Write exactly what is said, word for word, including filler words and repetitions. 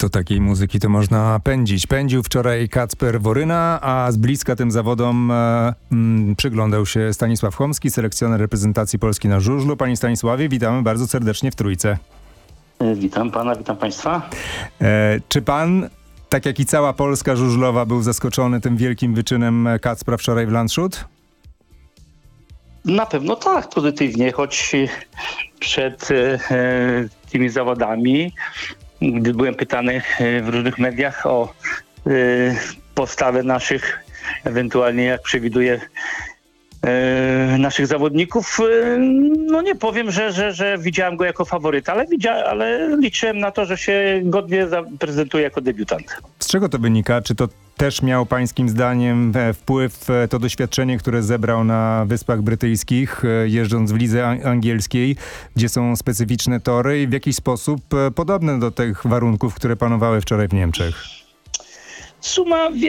To takiej muzyki to można pędzić. Pędził wczoraj Kacper Woryna, a z bliska tym zawodom e, m, przyglądał się Stanisław Chomski, selekcjoner reprezentacji Polski na żużlu. Panie Stanisławie, witamy bardzo serdecznie w Trójce. Witam pana, witam państwa. E, czy pan, tak jak i cała Polska żużlowa, był zaskoczony tym wielkim wyczynem Kacpra wczoraj w Landshut? Na pewno tak, pozytywnie, choć przed e, tymi zawodami, gdy byłem pytany w różnych mediach o e, postawę naszych, ewentualnie jak przewiduje e, naszych zawodników, e, no nie powiem, że, że, że widziałem go jako faworyta, ale, widzia, ale liczyłem na to, że się godnie zaprezentuje jako debiutant. Z czego to wynika? Czy to też miał pańskim zdaniem wpływ to doświadczenie, które zebrał na Wyspach Brytyjskich, jeżdżąc w lidze angielskiej, gdzie są specyficzne tory i w jakiś sposób podobne do tych warunków, które panowały wczoraj w Niemczech? Suma